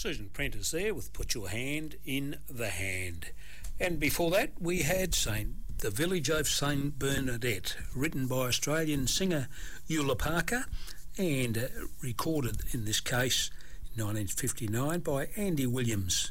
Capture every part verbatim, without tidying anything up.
Susan Prentice there with Put Your Hand in the Hand. And before that, we had Saint The Village of Saint Bernadette, written by Australian singer Eula Parker and uh, recorded in this case in nineteen fifty-nine by Andy Williams.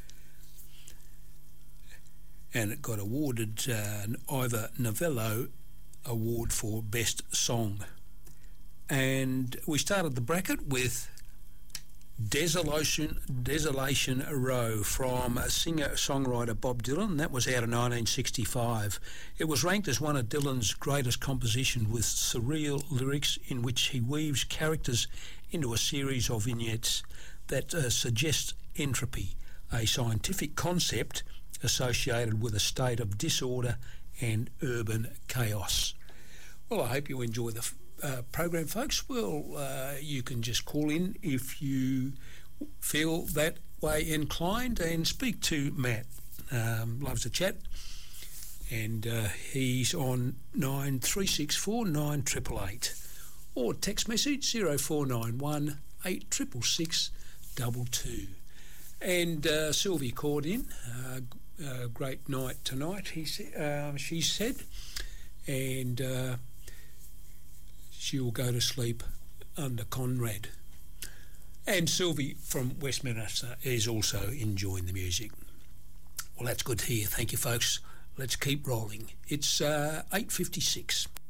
And it got awarded uh, an Ivor Novello Award for Best Song. And we started the bracket with Desolation Desolation Row from singer-songwriter Bob Dylan. That was out in nineteen sixty-five. It was ranked as one of Dylan's greatest compositions, with surreal lyrics in which he weaves characters into a series of vignettes that uh, suggest entropy, a scientific concept associated with a state of disorder and urban chaos. Well, I hope you enjoy the uh, program, folks. Well, uh, you can just call in if you feel that way inclined and speak to Matt. Um, loves to chat. And uh, he's on nine three six four nine eight eight eight or text message zero four nine one eight six six six two two. And uh, Sylvie called in. Uh, uh, great night tonight, he sa- uh, she said. And uh, she will go to sleep under Conrad. And Sylvie from Westminster is also enjoying the music. Well, that's good to hear. Thank you, folks. Let's keep rolling. It's uh, eight fifty-six.